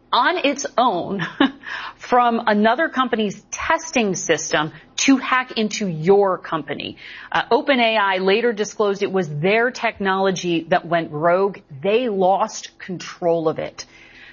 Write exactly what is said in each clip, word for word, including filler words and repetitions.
on its own from another company's testing system to hack into your company. Uh, OpenAI later disclosed it was their technology that went rogue. They lost control of it.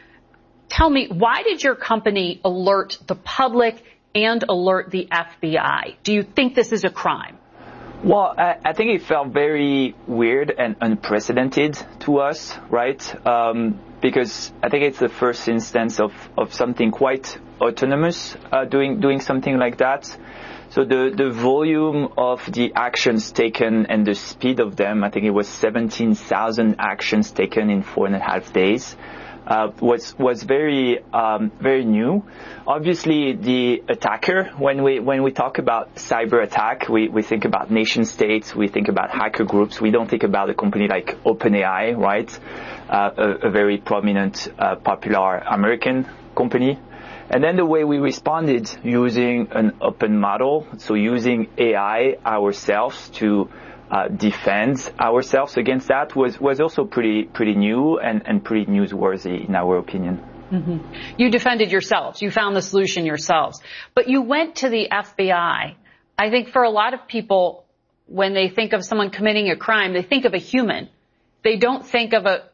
Tell me, why did your company alert the public and alert the F B I? Do you think this is a crime? Well, I, I think it felt very weird and unprecedented to us, right? Um, because I think it's the first instance of, of something quite autonomous uh, doing doing something like that. So the, the volume of the actions taken and the speed of them, I think it was seventeen thousand actions taken in four and a half days. Uh, was was very um, very new. Obviously, the attacker. When we when we talk about cyber attack, we, we think about nation states. We think about hacker groups. We don't think about a company like OpenAI, right? Uh, a, a very prominent, uh, popular American company. And then the way we responded using an open model, so using A I ourselves to Uh, defend ourselves against that was, was also pretty pretty new and, and pretty newsworthy in our opinion. Mm-hmm. You defended yourselves. You found the solution yourselves. But you went to the F B I. I think for a lot of people, when they think of someone committing a crime, they think of a human. They don't think of a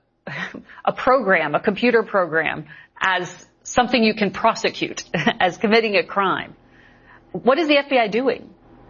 a program, a computer program, as something you can prosecute as committing a crime. What is the F B I doing?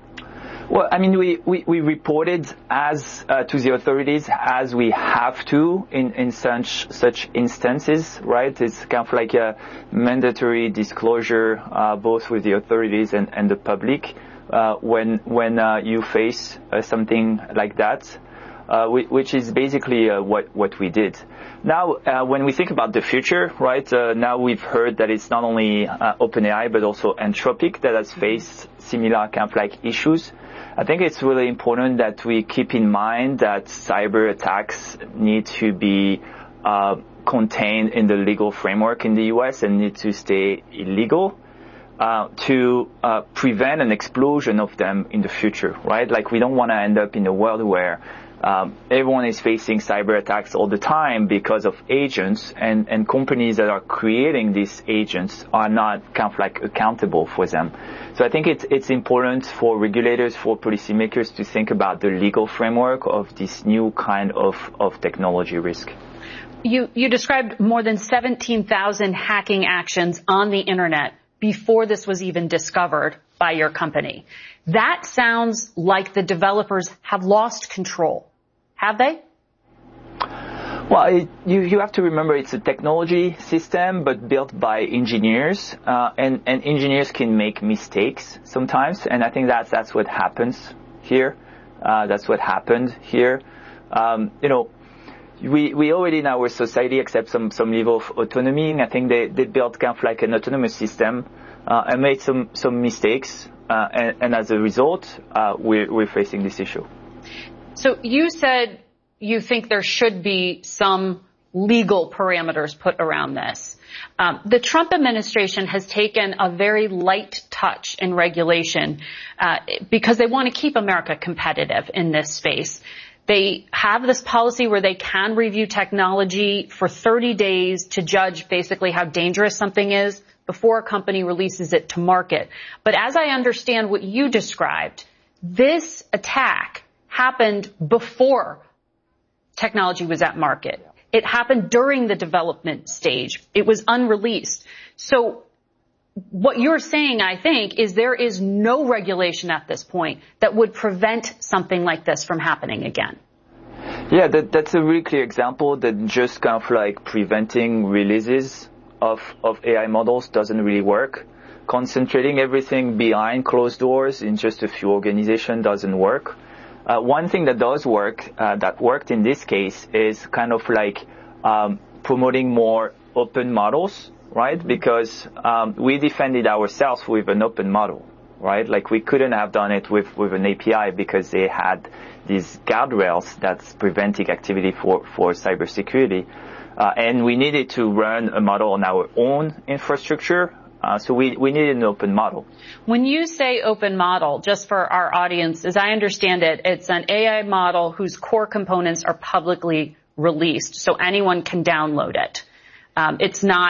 Well, I mean, we, we, we reported as uh, to the authorities as we have to in, in such such instances, right? It's kind of like a mandatory disclosure, uh, both with the authorities and, and the public, uh, when when uh, you face uh, something like that, uh, which is basically uh, what what we did. Now, uh, when we think about the future, right? Uh, now we've heard that it's not only uh, OpenAI but also Anthropic that has faced similar kind of like issues. I think it's really important that we keep in mind that cyber attacks need to be uh, contained in the legal framework in the U S and need to stay illegal uh, to uh, prevent an explosion of them in the future, right? Like we don't want to end up in a world where um, everyone is facing cyber attacks all the time because of agents, and, and companies that are creating these agents are not kind of like accountable for them. So I think it's, it's important for regulators, for policymakers to think about the legal framework of this new kind of, of technology risk. You, you described more than seventeen thousand hacking actions on the internet before this was even discovered by your company. That sounds like the developers have lost control. Have they? Well, it, you, you have to remember it's a technology system, but built by engineers, uh, and, and engineers can make mistakes sometimes, and I think that's, that's what happens here. Uh, that's what happened here. Um, you know, we, we already in our society accept some, some level of autonomy, and I think they, they built kind of like an autonomous system, uh, and made some, some mistakes, uh, and, and as a result, uh, we're, we're facing this issue. So you said you think there should be some legal parameters put around this. Um, the Trump administration has taken a very light touch in regulation uh, because they want to keep America competitive in this space. They have this policy where they can review technology for thirty days to judge basically how dangerous something is before a company releases it to market. But as I understand what you described, this attack happened before technology was at market. It happened during the development stage. It was unreleased. So what you're saying, I think, is there is no regulation at this point that would prevent something like this from happening again. Yeah, that, that's a really clear example that just kind of like preventing releases of, of A I models doesn't really work. Concentrating everything behind closed doors in just a few organizations doesn't work. Uh, one thing that does work, uh, that worked in this case, is kind of like um, promoting more open models, right? Because um, we defended ourselves with an open model, right? Like we couldn't have done it with, with an A P I because they had these guardrails that's preventing activity for, for cybersecurity. Uh, and we needed to run a model on our own infrastructure. Uh, so we, we need an open model. When you say open model, just for our audience, as I understand it, it's an A I model whose core components are publicly released, so anyone can download it. Um, it's not